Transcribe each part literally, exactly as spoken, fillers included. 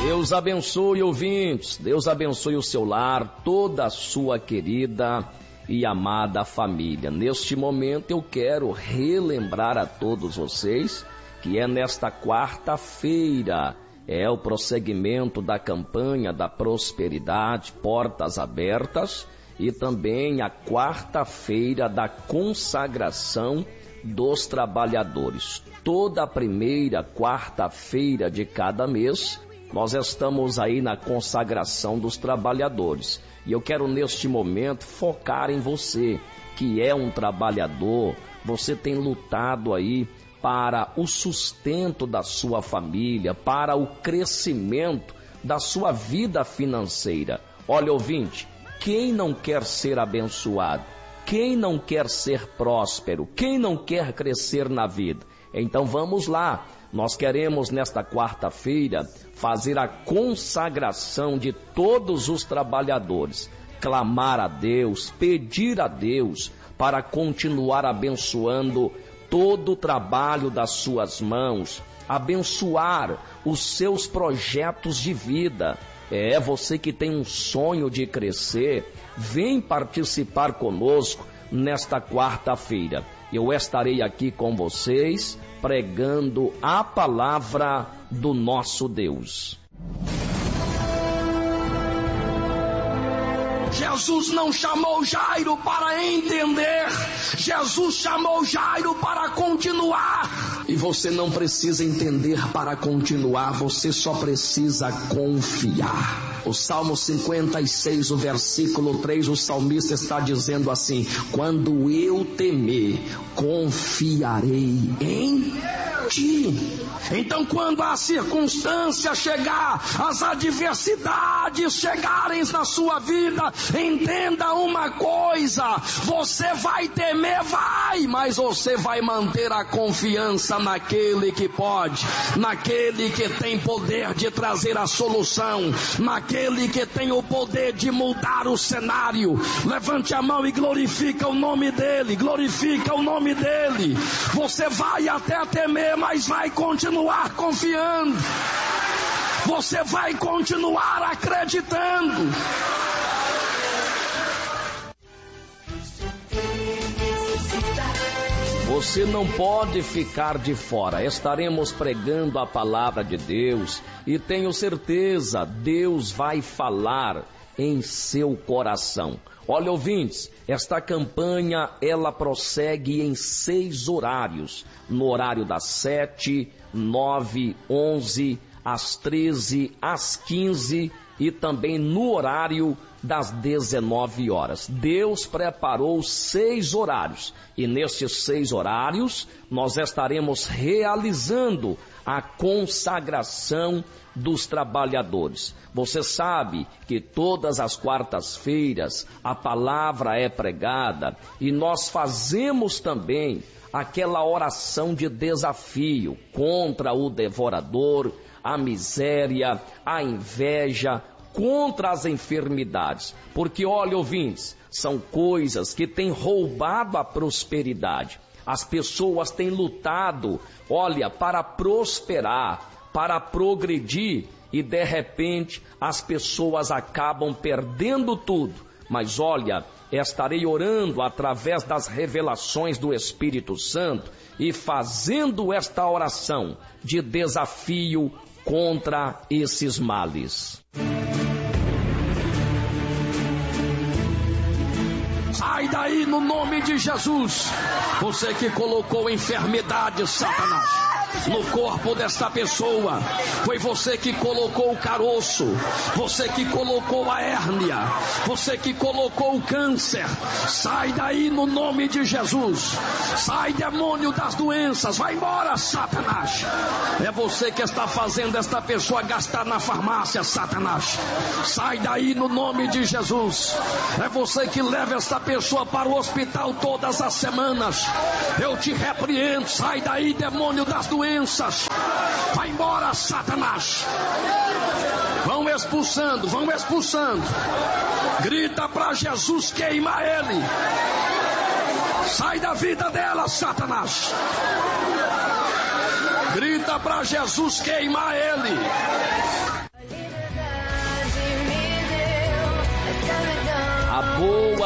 Deus abençoe, ouvintes. Deus abençoe o seu lar, toda a sua querida e amada família. Neste momento eu quero relembrar a todos vocês que é nesta quarta-feira, é o prosseguimento da campanha da prosperidade, portas abertas, e também a quarta-feira da consagração dos trabalhadores. Toda a primeira quarta-feira de cada mês, nós estamos aí na consagração dos trabalhadores. E eu quero neste momento focar em você, que é um trabalhador. Você tem lutado aí para o sustento da sua família, para o crescimento da sua vida financeira. Olha, ouvinte, quem não quer ser abençoado? Quem não quer ser próspero? Quem não quer crescer na vida? Então vamos lá, nós queremos nesta quarta-feira fazer a consagração de todos os trabalhadores, clamar a Deus, pedir a Deus para continuar abençoando todo o trabalho das suas mãos, abençoar os seus projetos de vida. É, você que tem um sonho de crescer, vem participar conosco nesta quarta-feira. Eu estarei aqui com vocês, pregando a palavra do nosso Deus. Jesus não chamou Jairo para entender, Jesus chamou Jairo para continuar. E você não precisa entender para continuar, você só precisa confiar. O Salmo cinquenta e seis, o versículo três, o salmista está dizendo assim: quando eu temer, confiarei em ti. Então, quando a circunstância chegar, as adversidades chegarem na sua vida, entenda uma coisa: você vai temer, vai, mas você vai manter a confiança naquele que pode, naquele que tem poder de trazer a solução, naquele que tem o poder de mudar o cenário. Levante a mão e glorifica o nome dele, glorifica o nome dele. Você vai até temer, mas vai continuar confiando, você vai continuar acreditando. Você não pode ficar de fora. Estaremos pregando a palavra de Deus e tenho certeza, Deus vai falar em seu coração. Olha, ouvintes, esta campanha ela prossegue em seis horários: no horário das sete, nove, onze, às treze, às quinze e também no horário das dezenove horas. Deus preparou seis horários e nestes seis horários nós estaremos realizando a consagração dos trabalhadores. Você sabe que todas as quartas-feiras a palavra é pregada e nós fazemos também aquela oração de desafio contra o devorador, a miséria, a inveja, contra as enfermidades. Porque, olha, ouvintes, são coisas que têm roubado a prosperidade. As pessoas têm lutado, olha, para prosperar, para progredir, e de repente as pessoas acabam perdendo tudo. Mas olha, estarei orando através das revelações do Espírito Santo e fazendo esta oração de desafio contra esses males. Sai daí no nome de Jesus. Você que colocou enfermidade, Satanás, no corpo desta pessoa, foi você que colocou o caroço, você que colocou a hérnia, você que colocou o câncer. Sai daí no nome de Jesus. Sai, demônio das doenças, vai embora, Satanás. É você que está fazendo esta pessoa gastar na farmácia, Satanás. Sai daí no nome de Jesus. É você que leva esta pessoa para o hospital todas as semanas. Eu te repreendo. Sai daí, demônio das doenças. Vai embora, Satanás. Vão expulsando, vão expulsando. Grita para Jesus, queima ele. Sai da vida dela, Satanás. Grita para Jesus, queima ele.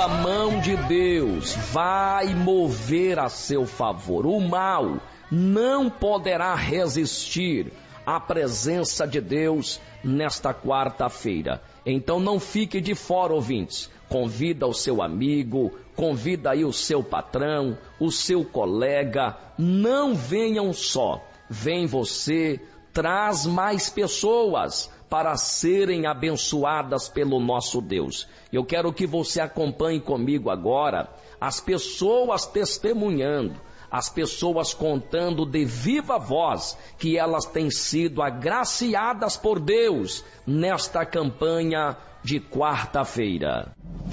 a mão de Deus vai mover a seu favor. O mal não poderá resistir à presença de Deus nesta quarta-feira. Então não fique de fora, ouvintes. Convida o seu amigo, convida aí o seu patrão, o seu colega. Não venham só, vem você, traz mais pessoas para serem abençoadas pelo nosso Deus. Eu quero que você acompanhe comigo agora as pessoas testemunhando, as pessoas contando de viva voz que elas têm sido agraciadas por Deus nesta campanha de quarta-feira.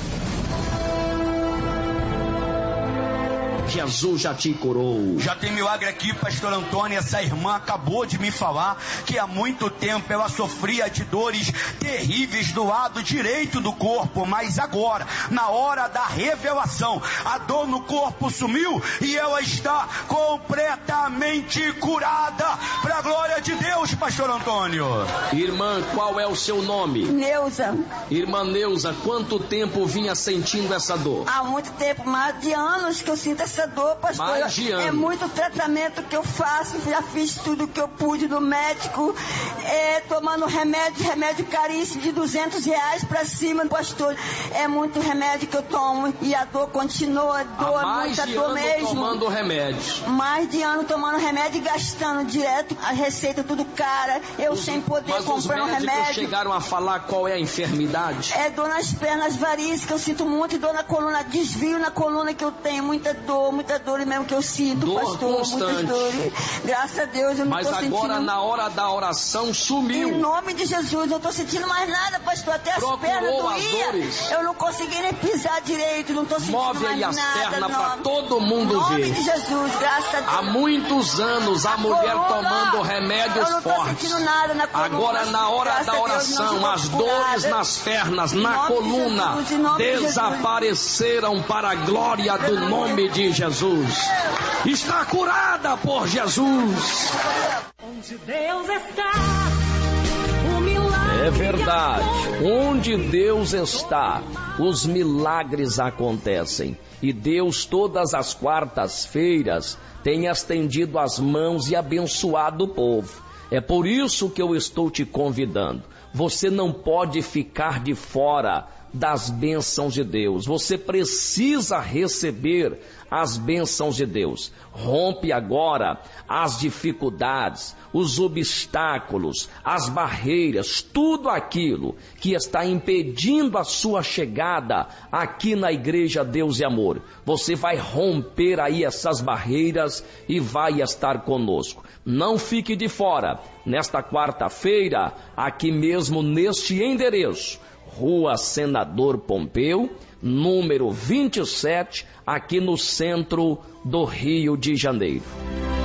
Jesus já te curou. Já tem milagre aqui, pastor Antônio. Essa irmã acabou de me falar que há muito tempo ela sofria de dores terríveis do lado direito do corpo, mas agora, na hora da revelação, a dor no corpo sumiu e ela está completamente curada. Para a glória de Deus, pastor Antônio. Irmã, qual é o seu nome? Neuza. Irmã Neuza, quanto tempo vinha sentindo essa dor? Há muito tempo, mais de anos que eu sinto essa dor, pastor. Mais de anos. É muito tratamento que eu faço, já fiz tudo que eu pude do médico, é, tomando remédio, remédio caríssimo de duzentos reais pra cima, pastor. É muito remédio que eu tomo e a dor continua, dor, muita dor mesmo. tomando remédio. Mais de ano tomando remédio e gastando direto, a receita tudo cara, eu os, sem poder mas comprar um remédio. Mas os chegaram a falar qual é a enfermidade? É dor nas pernas, varizes, que eu sinto muito, e dor na coluna, desvio na coluna que eu tenho, muita dor, muita dor mesmo que eu sinto, dor pastor, constante. muitas dores. Graças a Deus eu não Mas tô sentindo. Mas agora na hora da oração sumiu. Em nome de Jesus, não tô sentindo mais nada, pastor, até as Procurou pernas doía. as dores. Eu não consegui nem pisar direito, não tô sentindo Move mais aí as nada. pernas para todo mundo ver. Em nome ver. de Jesus, graças a Deus. Há muitos anos a, a mulher coluna, tomando remédios eu não tô fortes. sentindo nada na coluna. Agora na hora da oração, Deus, as dores nas pernas, na coluna, de Jesus, desapareceram de para a glória do nome de Jesus. Está curada por Jesus. Onde Deus está, o milagre. É verdade. Onde Deus está, os milagres acontecem. E Deus, todas as quartas-feiras, tem estendido as mãos e abençoado o povo. É por isso que eu estou te convidando. Você não pode ficar de fora das bênçãos de Deus. Você precisa receber as bênçãos de Deus. Rompe agora as dificuldades, os obstáculos, as barreiras, tudo aquilo que está impedindo a sua chegada aqui na Igreja Deus e Amor. Você vai romper aí essas barreiras e vai estar conosco. Não fique de fora. Nesta quarta-feira, aqui mesmo neste endereço, Rua Senador Pompeu, número vinte e sete, aqui no centro do Rio de Janeiro.